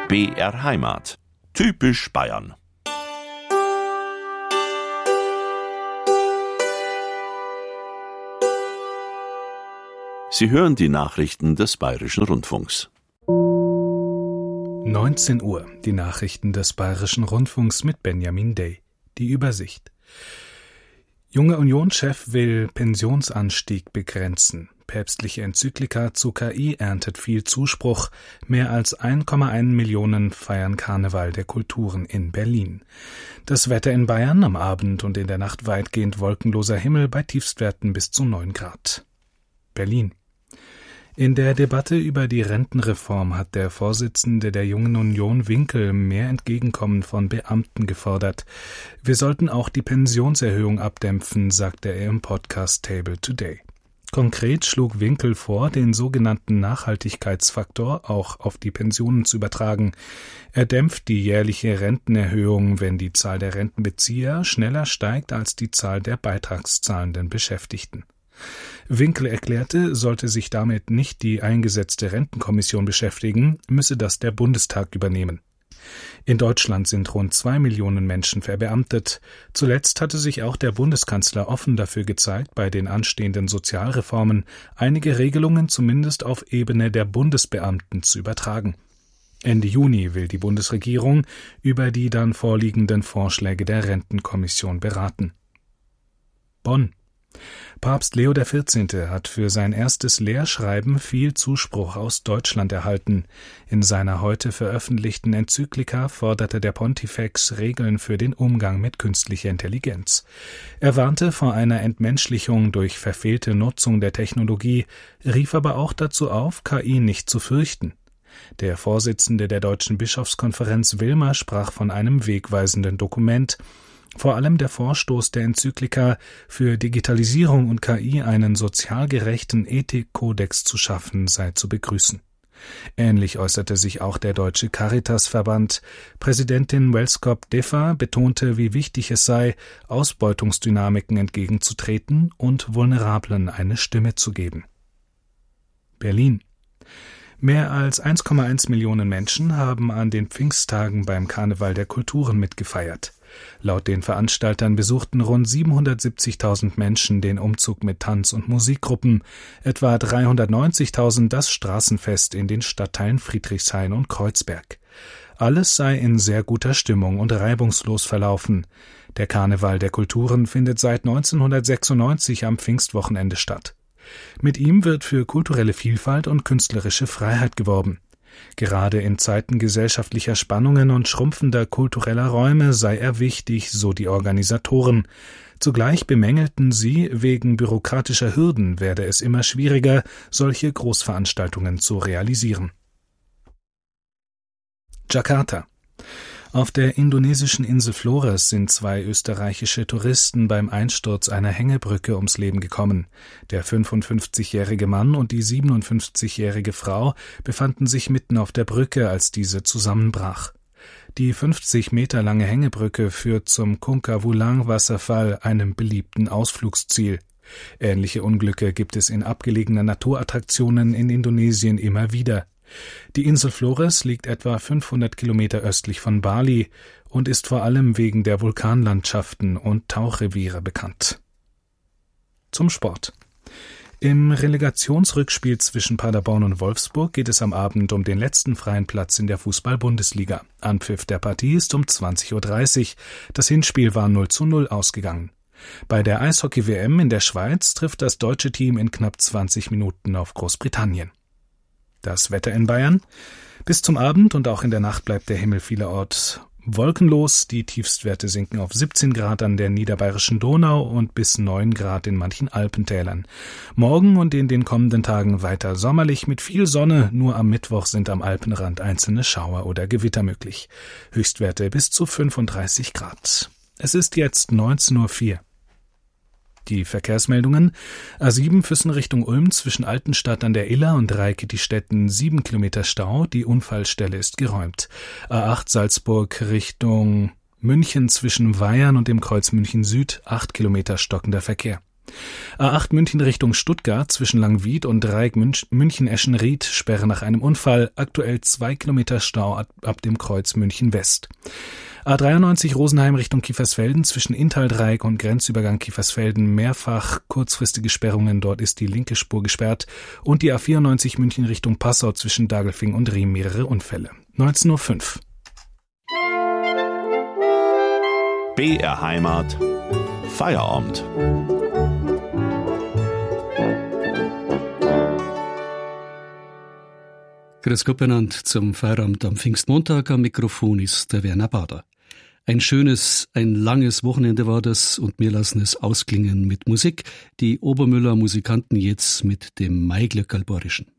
BR Heimat. Typisch Bayern. Sie hören die Nachrichten des Bayerischen Rundfunks. 19 Uhr, die Nachrichten des Bayerischen Rundfunks mit Benjamin Day. Die Übersicht. Junge Union-Chef will Pensionsanstieg begrenzen. Päpstliche Enzyklika zu KI erntet viel Zuspruch. Mehr als 1,1 Millionen feiern Karneval der Kulturen in Berlin. Das Wetter in Bayern am Abend und in der Nacht weitgehend wolkenloser Himmel bei Tiefstwerten bis zu 9 Grad. Berlin. In der Debatte über die Rentenreform hat der Vorsitzende der Jungen Union Winkel mehr Entgegenkommen von Beamten gefordert. Wir sollten auch die Pensionserhöhung abdämpfen, sagte er im Podcast Table Today. Konkret schlug Winkel vor, den sogenannten Nachhaltigkeitsfaktor auch auf die Pensionen zu übertragen. Er dämpft die jährliche Rentenerhöhung, wenn die Zahl der Rentenbezieher schneller steigt als die Zahl der beitragszahlenden Beschäftigten. Winkel erklärte, sollte sich damit nicht die eingesetzte Rentenkommission beschäftigen, müsse das der Bundestag übernehmen. In Deutschland sind rund 2 Millionen Menschen verbeamtet. Zuletzt hatte sich auch der Bundeskanzler offen dafür gezeigt, bei den anstehenden Sozialreformen einige Regelungen zumindest auf Ebene der Bundesbeamten zu übertragen. Ende Juni will die Bundesregierung über die dann vorliegenden Vorschläge der Rentenkommission beraten. Bonn. Papst Leo XIV. Hat für sein erstes Lehrschreiben viel Zuspruch aus Deutschland erhalten. In seiner heute veröffentlichten Enzyklika forderte der Pontifex Regeln für den Umgang mit künstlicher Intelligenz. Er warnte vor einer Entmenschlichung durch verfehlte Nutzung der Technologie, rief aber auch dazu auf, KI nicht zu fürchten. Der Vorsitzende der Deutschen Bischofskonferenz Wilmer sprach von einem wegweisenden Dokument. Vor allem der Vorstoß der Enzyklika, für Digitalisierung und KI einen sozial gerechten Ethikkodex zu schaffen, sei zu begrüßen. Ähnlich äußerte sich auch der Deutsche Caritasverband. Präsidentin Welskop Defa betonte, wie wichtig es sei, Ausbeutungsdynamiken entgegenzutreten und Vulnerablen eine Stimme zu geben. Berlin. Mehr als 1,1 Millionen Menschen haben an den Pfingsttagen beim Karneval der Kulturen mitgefeiert. Laut den Veranstaltern besuchten rund 770.000 Menschen den Umzug mit Tanz- und Musikgruppen, etwa 390.000 das Straßenfest in den Stadtteilen Friedrichshain und Kreuzberg. Alles sei in sehr guter Stimmung und reibungslos verlaufen. Der Karneval der Kulturen findet seit 1996 am Pfingstwochenende statt. Mit ihm wird für kulturelle Vielfalt und künstlerische Freiheit geworben. Gerade in Zeiten gesellschaftlicher Spannungen und schrumpfender kultureller Räume sei er wichtig, so die Organisatoren. Zugleich bemängelten sie, wegen bürokratischer Hürden werde es immer schwieriger, solche Großveranstaltungen zu realisieren. Jakarta. Auf der indonesischen Insel Flores sind 2 österreichische Touristen beim Einsturz einer Hängebrücke ums Leben gekommen. Der 55-jährige Mann und die 57-jährige Frau befanden sich mitten auf der Brücke, als diese zusammenbrach. Die 50 Meter lange Hängebrücke führt zum Kungkavulang-Wasserfall, einem beliebten Ausflugsziel. Ähnliche Unglücke gibt es in abgelegenen Naturattraktionen in Indonesien immer wieder. Die Insel Flores liegt etwa 500 Kilometer östlich von Bali und ist vor allem wegen der Vulkanlandschaften und Tauchreviere bekannt. Zum Sport. Im Relegationsrückspiel zwischen Paderborn und Wolfsburg geht es am Abend um den letzten freien Platz in der Fußball-Bundesliga. Anpfiff der Partie ist um 20:30 Uhr. Das Hinspiel war 0:0 ausgegangen. Bei der Eishockey-WM in der Schweiz trifft das deutsche Team in knapp 20 Minuten auf Großbritannien. Das Wetter in Bayern. Bis zum Abend und auch in der Nacht bleibt der Himmel vielerorts wolkenlos. Die Tiefstwerte sinken auf 17 Grad an der niederbayerischen Donau und bis 9 Grad in manchen Alpentälern. Morgen und in den kommenden Tagen weiter sommerlich mit viel Sonne. Nur am Mittwoch sind am Alpenrand einzelne Schauer oder Gewitter möglich. Höchstwerte bis zu 35 Grad. Es ist jetzt 19:04 Uhr. Die Verkehrsmeldungen: A7 Füssen Richtung Ulm zwischen Altenstadt an der Iller und Reikittistetten 7 Kilometer Stau, die Unfallstelle ist geräumt. A8 Salzburg Richtung München zwischen Weyern und dem Kreuz München Süd 8 Kilometer stockender Verkehr. A8 München Richtung Stuttgart zwischen Langwied und Dreieck München-Eschenried Sperre nach einem Unfall, aktuell 2 Kilometer Stau ab dem Kreuz München West. A93 Rosenheim Richtung Kiefersfelden zwischen Inntal-Dreieck und Grenzübergang Kiefersfelden mehrfach kurzfristige Sperrungen, dort ist die linke Spur gesperrt, und die A94 München Richtung Passau zwischen Dagelfing und Riem mehrere Unfälle. 19:05 Uhr. BR Heimat Feierabend. Grüß Gott benannt zum Feierabend am Pfingstmontag. Am Mikrofon ist der Werner Bader. Ein schönes, ein langes Wochenende war das und wir lassen es ausklingen mit Musik. Die Obermüller Musikanten jetzt mit dem Maiglöckerl Borischen.